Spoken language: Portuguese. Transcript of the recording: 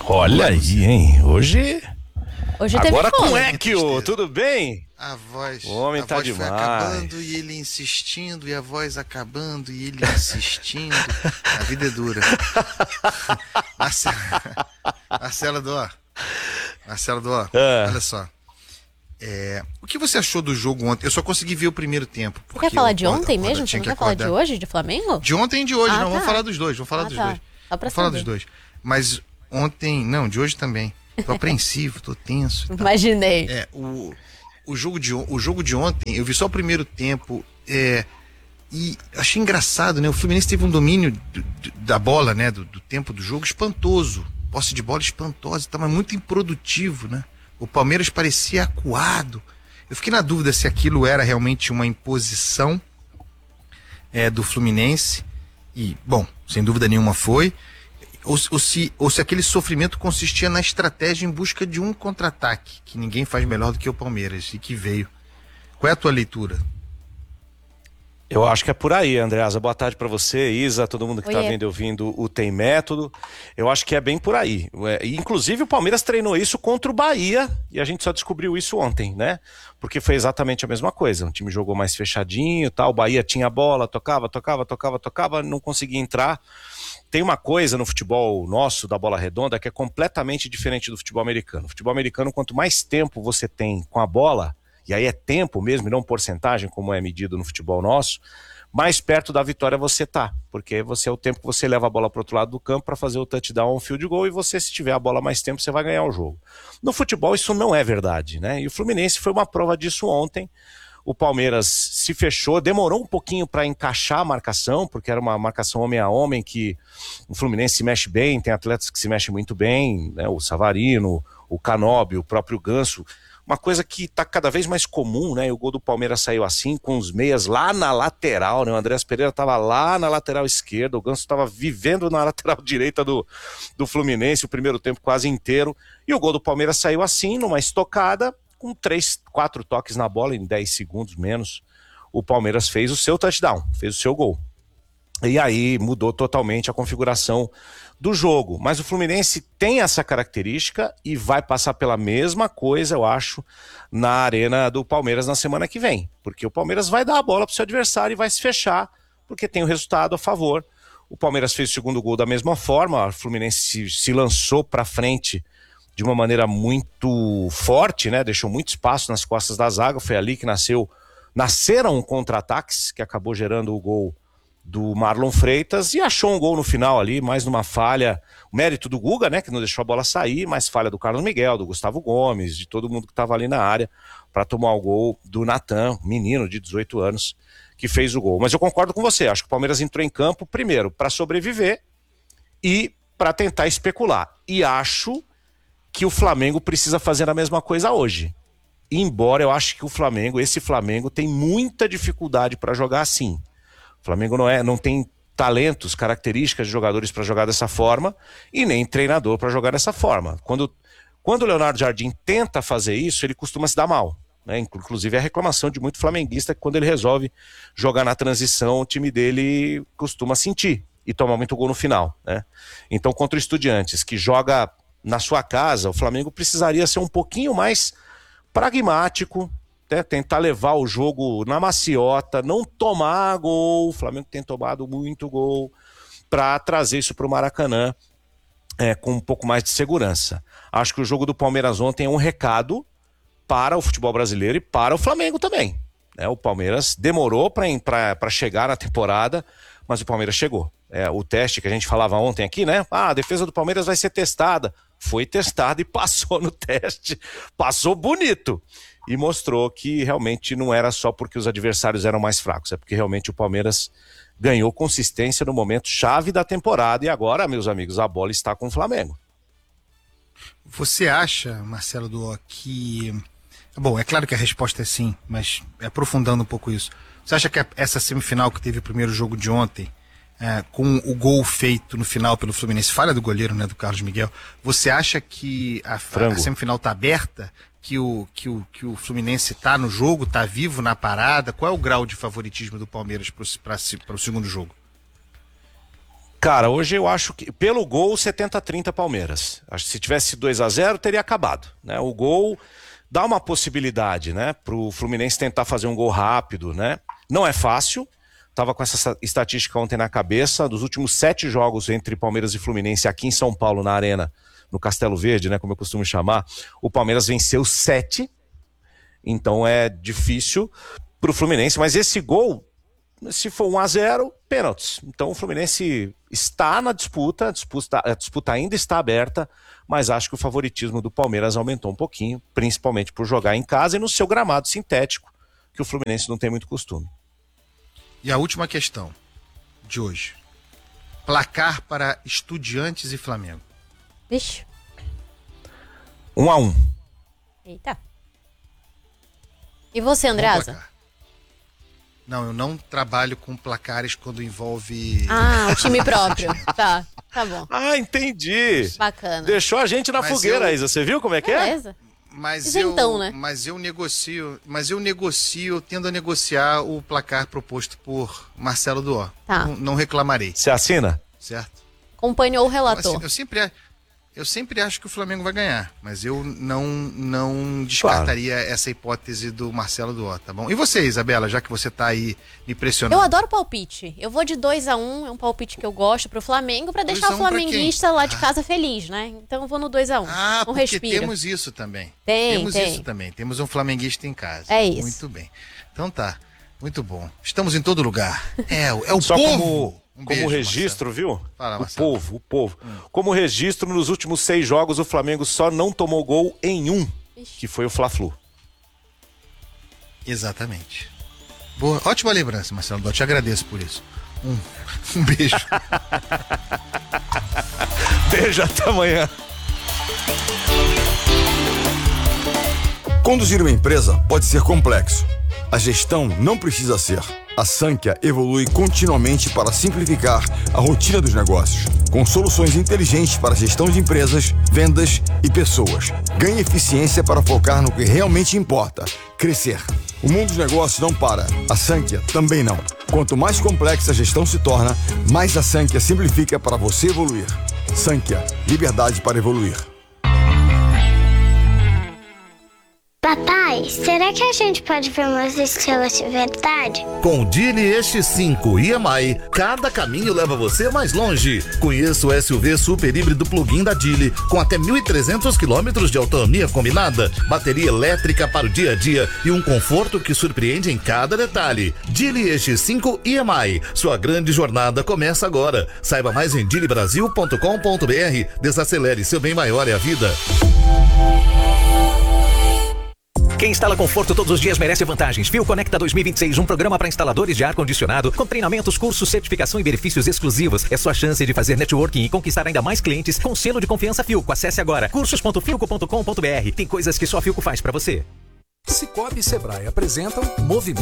Olha aí, hein? Hoje Agora teve com Equio, tudo bem? A voz, O homem a tá voz demais. foi acabando e ele insistindo, e a voz acabando e ele insistindo. A vida é dura. Marcelo Dó, olha só. O que você achou do jogo ontem? Eu só consegui ver o primeiro tempo. Você quer falar de ontem mesmo? Você não quer falar de hoje, de Flamengo? De ontem e de hoje, não. Tá. Vamos falar dos dois. Só pra falar dos dois. Mas ontem, não, de hoje também. Tô apreensivo, tô tenso. Imaginei. O jogo de ontem, eu vi só o primeiro tempo. E achei engraçado, né? O Fluminense teve um domínio da bola, né? Do tempo do jogo espantoso. Posse de bola espantosa. Tava muito improdutivo, né? O Palmeiras parecia acuado. Eu fiquei na dúvida se aquilo era realmente uma imposição do Fluminense. E, bom, sem dúvida nenhuma foi. Ou se aquele sofrimento consistia na estratégia em busca de um contra-ataque, que ninguém faz melhor do que o Palmeiras, e que veio. Qual é a tua leitura? Eu acho que é por aí, Andreasa. Boa tarde para você, Isa, todo mundo que está vendo e ouvindo o Tem Método. Eu acho que é bem por aí. Inclusive o Palmeiras treinou isso contra o Bahia e a gente só descobriu isso ontem, né? Porque foi exatamente a mesma coisa. O time jogou mais fechadinho, tal. O Bahia tinha a bola, tocava, não conseguia entrar. Tem uma coisa no futebol nosso, da bola redonda, que é completamente diferente do futebol americano. O futebol americano, quanto mais tempo você tem com a bola, e aí é tempo mesmo, e não porcentagem, como é medido no futebol nosso, mais perto da vitória você tá, porque você é o tempo que você leva a bola para o outro lado do campo para fazer o touchdown ou field goal, e você, se tiver a bola mais tempo, você vai ganhar o jogo. No futebol isso não é verdade, né? E o Fluminense foi uma prova disso ontem. O Palmeiras se fechou, demorou um pouquinho para encaixar a marcação, porque era uma marcação homem a homem, que o Fluminense se mexe bem, tem atletas que se mexem muito bem, né? O Savarino, o Canóbio, o próprio Ganso. Uma coisa que está cada vez mais comum, né? O gol do Palmeiras saiu assim, com os meias lá na lateral, né? O Andreas Pereira estava lá na lateral esquerda, o Ganso estava vivendo na lateral direita do Fluminense o primeiro tempo quase inteiro, e o gol do Palmeiras saiu assim, numa estocada, com 3, 4 toques na bola em 10 segundos menos. O Palmeiras fez o seu touchdown, fez o seu gol. E aí mudou totalmente a configuração do jogo. Mas o Fluminense tem essa característica e vai passar pela mesma coisa, eu acho, na arena do Palmeiras na semana que vem. Porque o Palmeiras vai dar a bola para o seu adversário e vai se fechar, porque tem o resultado a favor. O Palmeiras fez o segundo gol da mesma forma, o Fluminense se lançou para frente de uma maneira muito forte, né? Deixou muito espaço nas costas da zaga, foi ali que nasceram contra-ataques, que acabou gerando o gol do Marlon Freitas, e achou um gol no final ali, mais numa falha, mérito do Guga, né, que não deixou a bola sair, mas falha do Carlos Miguel, do Gustavo Gomes, de todo mundo que estava ali na área, para tomar o gol do Natan, menino de 18 anos, que fez o gol. Mas eu concordo com você, acho que o Palmeiras entrou em campo, primeiro, para sobreviver e para tentar especular. E acho que o Flamengo precisa fazer a mesma coisa hoje. Embora eu acho que esse Flamengo tem muita dificuldade para jogar assim. O Flamengo não tem talentos, características de jogadores para jogar dessa forma e nem treinador para jogar dessa forma. Quando o Leonardo Jardim tenta fazer isso, ele costuma se dar mal, né? Inclusive é a reclamação de muito flamenguista que quando ele resolve jogar na transição, o time dele costuma sentir e toma muito gol no final, né? Então, contra o Estudiantes, que joga na sua casa, o Flamengo precisaria ser um pouquinho mais pragmático, né? Tentar levar o jogo na maciota, não tomar gol. O Flamengo tem tomado muito gol, para trazer isso para o Maracanã com um pouco mais de segurança. Acho que o jogo do Palmeiras ontem é um recado para o futebol brasileiro e para o Flamengo também, né? O Palmeiras demorou para chegar na temporada, mas o Palmeiras chegou. O teste que a gente falava ontem aqui, né? A defesa do Palmeiras vai ser testada. Foi testada e passou no teste. Passou bonito. E mostrou que realmente não era só porque os adversários eram mais fracos, é porque realmente o Palmeiras ganhou consistência no momento chave da temporada, e agora, meus amigos, a bola está com o Flamengo. Você acha, Marcelo Duó, que... Bom, é claro que a resposta é sim, mas aprofundando um pouco isso. Você acha que essa semifinal que teve o primeiro jogo de ontem, com o gol feito no final pelo Fluminense, falha do goleiro, né, do Carlos Miguel, você acha que a semifinal está aberta? Que o Fluminense está no jogo, está vivo na parada? Qual é o grau de favoritismo do Palmeiras para o segundo jogo? Cara, hoje eu acho que pelo gol 70-30 Palmeiras. Acho que se tivesse 2-0 teria acabado, né? O gol dá uma possibilidade, né, pro Fluminense tentar fazer um gol rápido, né? Não é fácil. Tava com essa estatística ontem na cabeça, dos últimos 7 jogos entre Palmeiras e Fluminense aqui em São Paulo, na Arena, no Castelo Verde, né, como eu costumo chamar, o Palmeiras venceu 7. Então é difícil pro Fluminense, mas esse gol, se for 1-0, pênaltis. Então o Fluminense está na disputa, a disputa ainda está aberta, mas acho que o favoritismo do Palmeiras aumentou um pouquinho, principalmente por jogar em casa e no seu gramado sintético, que o Fluminense não tem muito costume. E a última questão de hoje. Placar para Estudiantes e Flamengo. Vixe. 1-1. Eita. E você, Andreasa? Não, eu não trabalho com placares quando envolve... O time próprio. Tá bom. Ah, entendi. Bacana. Deixou a gente na fogueira, Isa. Você viu como é que é? Beleza. Mas eu tendo a negociar o placar proposto por Marcelo Duó. Tá. Não reclamarei. Você assina? Certo? Acompanhou o relator. Eu sempre acho que o Flamengo vai ganhar, mas eu não descartaria essa hipótese do Marcelo Duó, tá bom? E você, Isabela, já que você tá aí me pressionando? Eu adoro palpite. Eu vou de 2-1, é um palpite que eu gosto pro Flamengo, pra deixar o flamenguista lá de casa feliz, né? Então eu vou no 2-1. Porque respira. Temos isso também. Temos isso também. Temos um flamenguista em casa. É isso. Muito bem. Então tá. Muito bom. Estamos em todo lugar. É o Só povo. Como registro, Marcelo. viu? Fala, o povo. Como registro, nos últimos 6 jogos, o Flamengo só não tomou gol em um, que foi o Fla-Flu. Exatamente. Boa. Ótima lembrança, Marcelo. Eu te agradeço por isso. Um beijo. Beijo, até amanhã. Conduzir uma empresa pode ser complexo. A gestão não precisa ser. A Sankhya evolui continuamente para simplificar a rotina dos negócios, com soluções inteligentes para gestão de empresas, vendas e pessoas. Ganhe eficiência para focar no que realmente importa: crescer. O mundo dos negócios não para. A Sankhya também não. Quanto mais complexa a gestão se torna, mais a Sankhya simplifica para você evoluir. Sankhya, liberdade para evoluir. Papai, será que a gente pode ver umas estrelas de verdade? Com o Geely EX5 EMI, cada caminho leva você mais longe. Conheça o SUV super híbrido plug-in da Geely, com até 1.300 km de autonomia combinada, bateria elétrica para o dia a dia e um conforto que surpreende em cada detalhe. Geely EX5 EMI, sua grande jornada começa agora. Saiba mais em geelybrasil.com.br. Desacelere, seu bem maior é a vida. Quem instala conforto todos os dias merece vantagens. Fio Conecta 2026, um programa para instaladores de ar-condicionado, com treinamentos, cursos, certificação e benefícios exclusivos. É sua chance de fazer networking e conquistar ainda mais clientes com selo de confiança Filco. Acesse agora cursos.filco.com.br. Tem coisas que só a Filco faz para você. Cicobi e Sebrae apresentam Movimento